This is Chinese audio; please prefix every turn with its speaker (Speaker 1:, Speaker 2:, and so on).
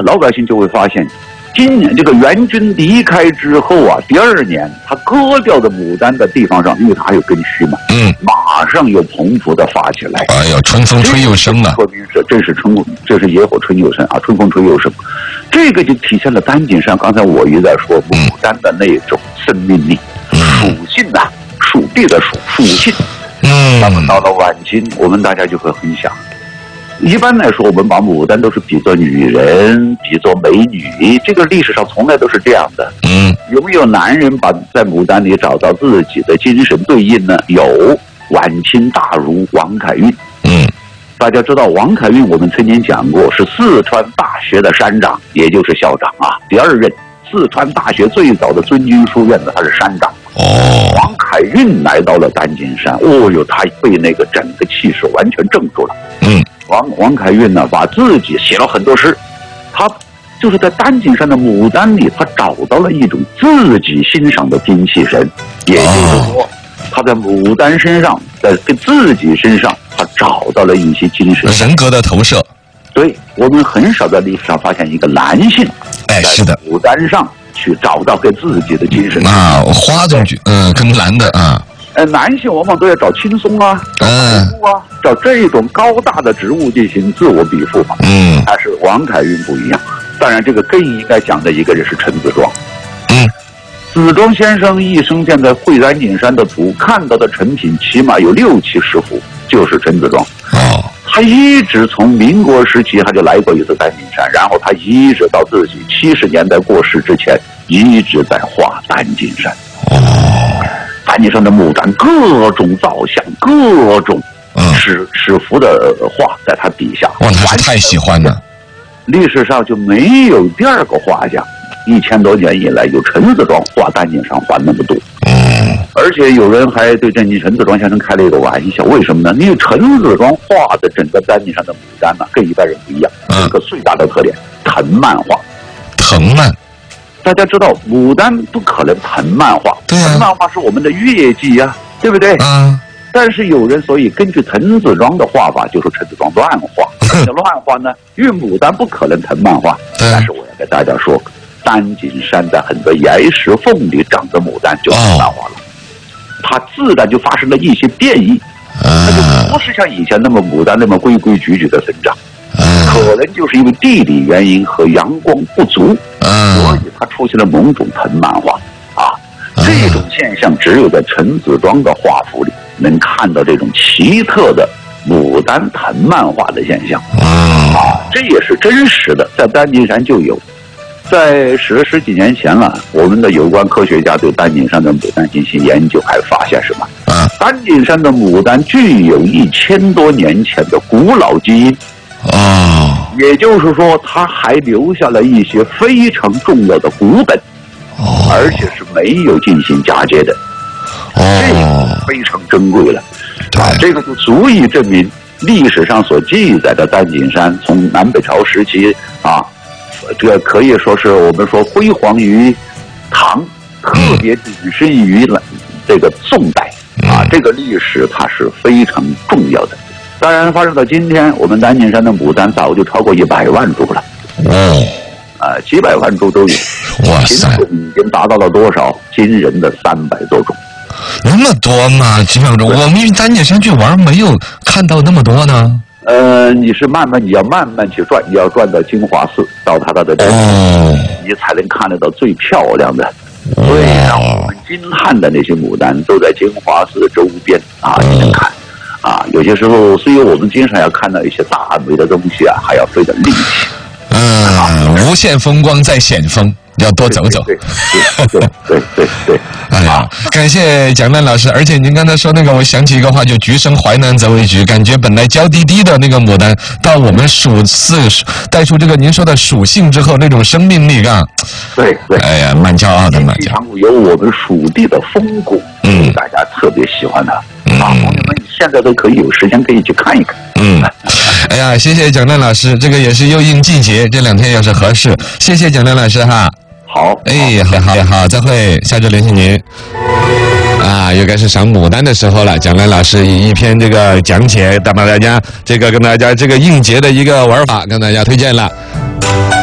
Speaker 1: 老百姓就会发现，今年这个援军离开之后啊，第二年他割掉的牡丹的地方上，因为它还有根须嘛，马上又蓬勃的发起来。
Speaker 2: 哎呀，春风吹又生了，
Speaker 1: 说明是这是野火春又生啊，春风吹又生。这个就体现了丹景山刚才我一直在说牡丹的那种生命力、属性呐，属地的属性。那么到了晚清，我们大家就会很想。一般来说，我们把牡丹都是比作女人，比作美女，这个历史上从来都是这样的。有没有男人在牡丹里找到自己的精神对应呢？有，晚清大儒王凯运。大家知道王凯运，我们曾经讲过，是四川大学的山长，也就是校长啊，第二任四川大学最早的尊君书院的他是山长。王凯运来到了丹景山，他被那个整个气势完全镇住了。王凯运呢，把自己写了很多诗，他就是在丹景山的牡丹里，他找到了一种自己欣赏的精气神，也就是说，他在牡丹身上，在自己身上，他找到了一些精神
Speaker 2: 人格的投射。
Speaker 1: 对，我们很少在历史上发现一个男性，
Speaker 2: 是的，
Speaker 1: 牡丹上去找到给自己的精神
Speaker 2: 花中跟男的啊。
Speaker 1: 男性往往都要找轻松啊，找植物啊，找这种高大的植物进行自我比附嘛。但是王凯运不一样。当然，这个更应该讲的一个人是陈子庄。子庄先生一生现在会丹景山的图看到的成品起码有6、70幅，就是陈子庄。他一直从民国时期他就来过一次丹景山，然后他一直到自己70年代过世之前，一直在画丹景山。丹景山的牡丹各种造像，各种尺幅的画在他笔下，
Speaker 2: 他是太喜欢了。
Speaker 1: 历史上就没有第二个画家，1000多年以来有陈子庄画丹景山画那么多。而且有人还对陈子庄先生开了一个玩笑，为什么呢？因为陈子庄画的整个丹景山的牡丹呢，跟一般人不一样，有一个最大的特点，藤漫画。
Speaker 2: 藤漫。
Speaker 1: 大家知道牡丹不可能藤漫画，藤漫画是我们的月季呀，对不对？但是有人所以根据陈子庄的画法，就说陈子庄乱画。乱画呢，因为牡丹不可能藤漫画。但是我要给大家说，丹景山在很多岩石缝里长的牡丹就藤漫画了，它自然就发生了一些变异，它就不是像以前那么牡丹那么规规矩矩的生长。可能就是因为地理原因和阳光不足，所以它出现了某种藤漫画这种现象只有在陈子庄的画幅里能看到这种奇特的牡丹藤漫画的现象这也是真实的，在丹景山就有。在十几年前了，我们的有关科学家对丹景山的牡丹进行研究，还发现什么？丹景山的牡丹具有1000多年前的古老基因。也就是说，它还留下了一些非常重要的古本，而且是没有进行嫁接的，这个非常珍贵了。这个就足以证明历史上所记载的丹景山从南北朝时期这个可以说是我们说辉煌于唐，特别谨慎于这个宋代这个历史它是非常重要的。当然，发展到今天，我们丹景山的牡丹早就超过100万株了。几百万株都有。品种已经达到了多少？惊人的300多种。
Speaker 2: 那么多吗？几百种？我们丹景山去玩没有看到那么多呢。
Speaker 1: 你要慢慢去转，你要转到金华寺，到它的你才能看得到最漂亮的。所以让我们惊叹的那些牡丹都在金华寺周边你能看。有些时候，虽然我们经常要看到一些大美的东西还要费点力气。
Speaker 2: 无限风光在险峰，要多走走。
Speaker 1: 对。
Speaker 2: 哎呀，感谢蒋亮老师。而且您刚才说那个，我想起一个话，就橘生淮南则为橘，感觉本来娇滴滴的那个牡丹，到我们带出这个您说的属性之后，那种生命力
Speaker 1: 对，
Speaker 2: 哎呀，蛮骄傲的嘛。
Speaker 1: 非常有我们属地的风骨，大家特别喜欢它。朋友们现在都可以有时间可以去看一看。
Speaker 2: 哎呀，谢谢蒋亮老师，这个也是又应季节，这2天要是合适，谢谢蒋亮老师哈。
Speaker 1: 好，
Speaker 2: 好，再会，下周联系您。又该是赏牡丹的时候了。蒋亮老师以一篇这个讲解，跟大家这个应节的一个玩法跟大家推荐了。